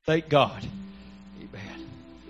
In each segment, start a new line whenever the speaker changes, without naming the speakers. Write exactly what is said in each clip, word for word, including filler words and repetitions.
Thank God. Amen.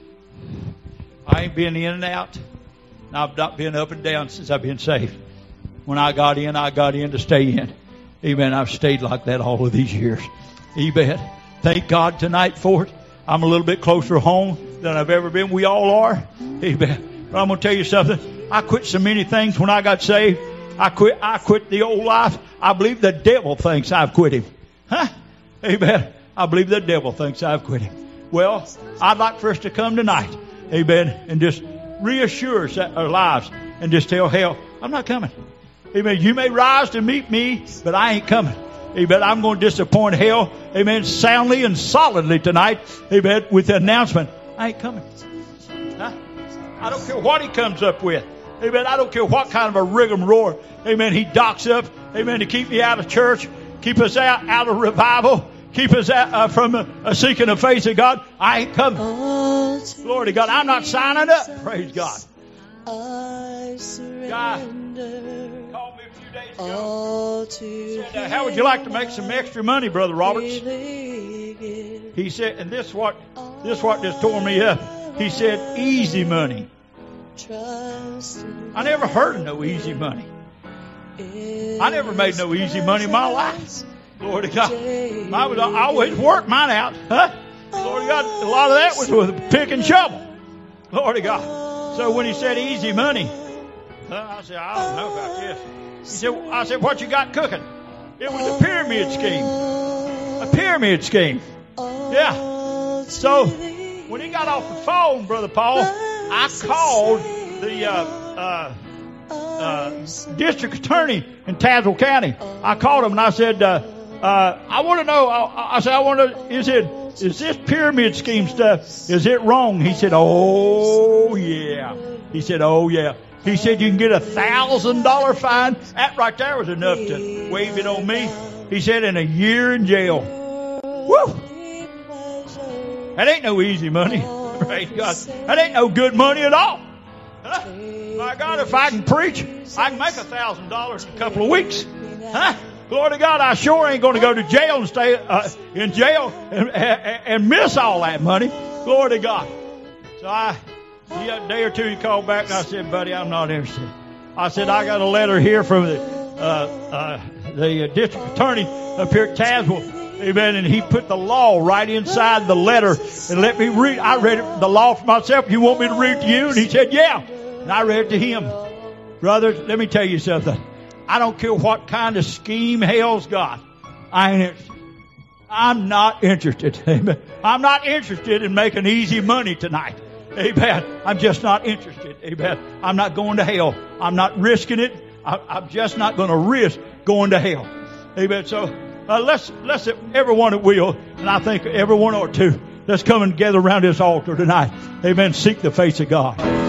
I ain't been in and out. And I've not been up and down since I've been saved. When I got in, I got in to stay in. Amen. I've stayed like that all of these years. Amen. Thank God tonight for it. I'm a little bit closer home than I've ever been. We all are. Amen. But I'm going to tell you something. I quit so many things when I got saved. I quit, I quit the old life. I believe the devil thinks I've quit him. Huh? Amen. I believe the devil thinks I've quit him. Well, I'd like for us to come tonight. Amen. And just reassure our lives and just tell hell, I'm not coming. Amen. You may rise to meet me, but I ain't coming. Amen. I'm going to disappoint hell. Amen. Soundly and solidly tonight. Amen. With the announcement, I ain't coming. Huh? I don't care what he comes up with. Amen. I don't care what kind of a rigmarole. Amen. He docks up. Amen. To keep me out of church. Keep us out, out of revival. Keep us out, uh, from uh, uh, seeking the face of God. I ain't coming. Glory to God. I'm not signing up. Praise God.
I surrender.
God called me a few days ago. Said, uh, how would you like to make some extra money, Brother Roberts? He said, and this what this what just tore me up. He said, easy money. I never heard of no easy money. I never made no easy money in my life. Glory to God. I, was, I always worked mine out. Huh? Glory to God. A lot of that was with a pick and shovel. Glory to God. So when he said easy money, I said, I don't know about this. He said, I said, what you got cooking? It was a pyramid scheme. A pyramid scheme. Yeah. So when he got off the phone, Brother Paul, I called the uh, uh, uh, district attorney in Tazewell County. I called him and I said, uh, uh, I want to know, I, I said, I want to, is it, is this pyramid scheme stuff, is it wrong? He said, oh yeah. He said, oh yeah. He said, you can get a thousand dollar fine. That right there was enough to wave it on me. He said, in a year in jail. Woo! That ain't no easy money. Praise God. That ain't no good money at all. Huh? My God, if I can preach, I can make a thousand dollars in a couple of weeks. Huh? Glory to God, I sure ain't going to go to jail and stay uh, in jail and, and, and miss all that money. Glory to God. So I, a day or two, he called back and I said, buddy, I'm not interested. I said, I got a letter here from the uh, uh, the district attorney up here at Tazewell. Amen. And he put the law right inside the letter and let me read. I read it, the law for myself. You want me to read it to you? And he said, yeah. And I read it to him. Brothers, let me tell you something. I don't care what kind of scheme hell's got. I ain't interested. I'm not interested. Amen. I'm not interested in making easy money tonight. Amen. I'm just not interested. Amen. I'm not going to hell. I'm not risking it. I, I'm just not going to risk going to hell. Amen. So uh, let's let's everyone that will, and I think everyone or two, let's come and gather around this altar tonight. Amen. Seek the face of God.